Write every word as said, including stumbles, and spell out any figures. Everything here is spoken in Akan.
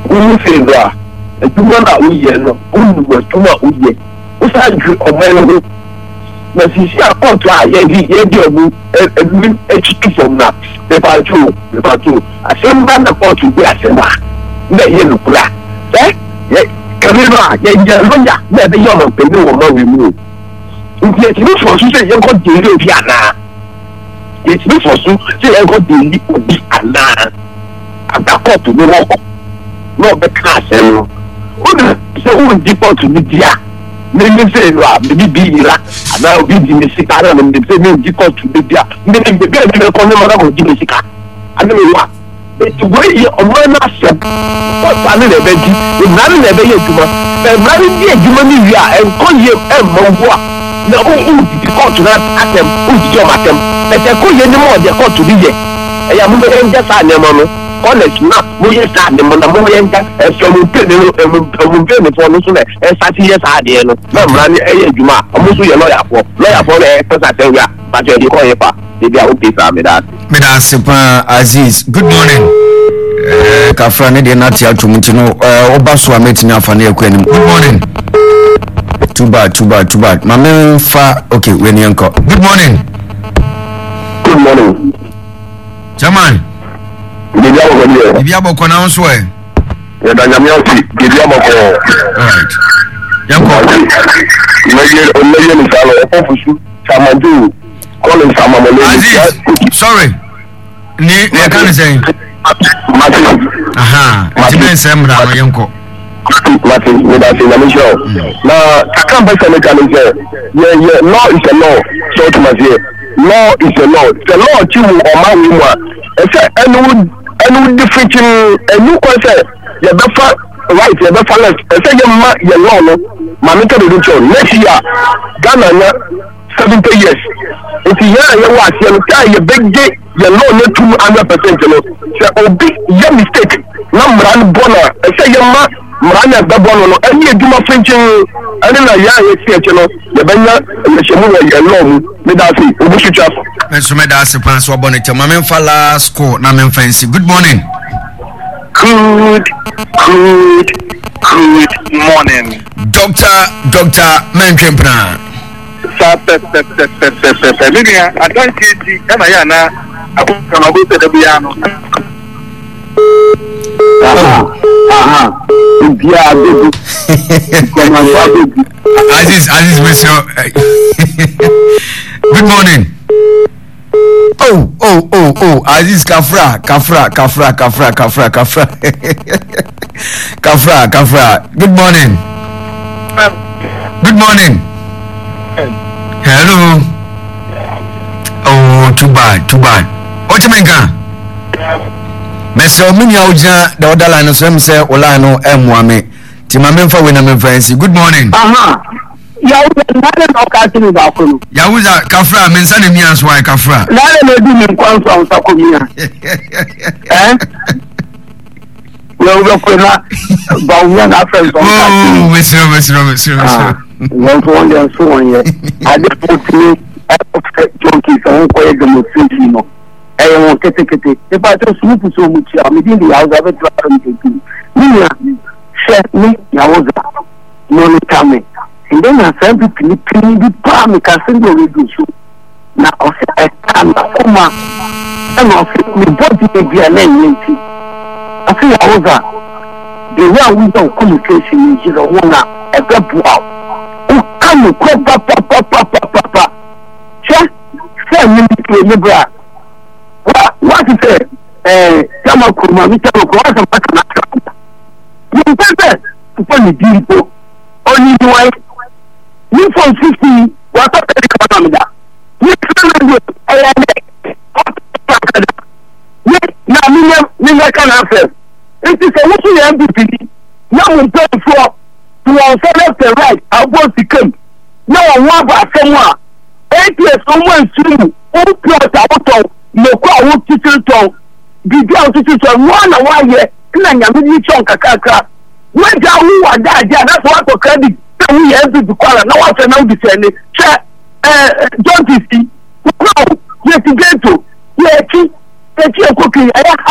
who say that a woman that we are not who was too much we are who's a good available but she see a court to a yedi yedi a a chicken from that the patrol the patrol a same man the court to be a sema the yellow black eh Camera yeah yeah yeah the young people will remove it's not for you say you got the Viana it's not for you say you got the Viana and the court to be walk no the class and who say who deport to be there maybe say you are maybe be la and now be the music and they say me deport to be there maybe the girl will come and go the music and then what it's way on my master what family the benji the man the be you the man the you money we are and call you and mo na o o di court na atem o di job atem na te ko ye ni mo de court bi ye e ya mo be nja sa ne mo no college na mo ye sa ne mo na mo ye nja e so mo pe ne mo mo pe ne fo no so na e sa ti ye sa de no na mra ni e ye djuma mo so ye lawyer for lawyer for e pesa te wi a ba je di ko ye pa de bia o pe sa me da me da sepa Aziz good morning eh kafra ne de na ti atumuti no eh oba so ametini afa na ekwa nim good morning too bad too bad too bad mama fa okay when you go good morning good morning chairman Bibia ko ni Bibia boko na nso e ya da nyame osi Bibia boko right yanko meje o meje ni salo o fusu chamaju calling samamole sorry ni e kan say Martin aha Martin semra no yanko Martin we da say na me show na kan ba say me kan say yeah yeah law is a law so to my say law is a law the law chi wo o ma wi mu a e say enu enu different enu ko say ye be fa right ye be fa left e say ye ma ye law no ma me ka do cho next year Ghana na seventy years if you hear ye wa say no kai ye big day ye law no two hundred percent no say obi ye mistake na mran bona e say ye ma mranya dabolo no ani eduma fenchen ani na ya ye tie no ye benya ye shemu ye law mu me da fi obusu twafo so me da se pan so obone che mama mfa last score na me fancy good morning good good good morning doctor doctor Mentrempna sa pe pe pe pe pe pe pe biya adanti ti kana ya na abu kana go te da biya no aha aha biya bebu koma bebu Aziz Aziz Mesro good morning oh oh oh oh Aziz Kafra Kafra Kafra Kafra Kafra Kafra Kafra Kafra good morning good morning hello oh too bad too bad what you mean ka Meso mini auja da odala no so mse ola no emwame ti mame mfa we na me fancy good morning aha ya uza nane no ka tini ba ko no ya uza Kafra me nsa ne mi anso ai Kafra nane no di mi kwanso ansa ko mi eh yo go ko na ba wo na friends on ka oh mesro mesro mesro mesro yo to on dey so on ye ade put me junkie so ko ye gamo twenty no eh won kete kete e ba to supu so mu ti am di the house ave try to do me ya chef me ya woza no ni kame and then I said people clean the palm ka send the radio show na o se e kan kuma e no se me body e bia na nti afi ya woza the way we do communication is the one na e be bua o kan ko pa pa pa pa pa pa che se ni ni ni bra what is it eh kama kuma mita ko wa sa pata na ni pepe ko ni diripo oni duwai ni from fifty wa ta ka ka mida ni kana ni aya ne ni na mi ni ni kana afẹ it is a what you M P P na mo pay for to on left and right about the camp na wa ba semwa eight years o mo nsu o plot out no kwa wo titito bibi a titito one na one year na nyame ni chon kakaka wanja hu wa daje that's what to credit we have to kwala na wa na udi sene che eh don't you see no ye tigeto ye ti ye ti ko ki